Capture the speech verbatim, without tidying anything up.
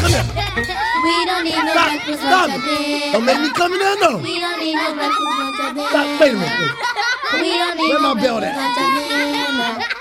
come here. We don't need no Stop. breakfast, Stop. lunch, or dinner. Don't make me come in there, no. We don't need no breakfast, lunch, or dinner. Stop. Wait a minute. Wait. We don't need Where no my belt breakfast, at? lunch, or dinner.